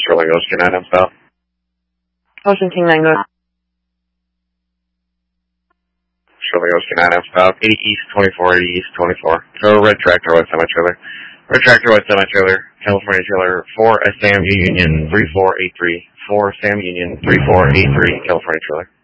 Sterling Ocean 9 stop. Ocean King 9, go. Sterling Ocean 9 stop. 80 East 24, 80 East 24. So red tractor, white semi-trailer. Red tractor, white semi-trailer. California trailer 4 SAM Union 3483. 4 SAM Union 3483. California trailer.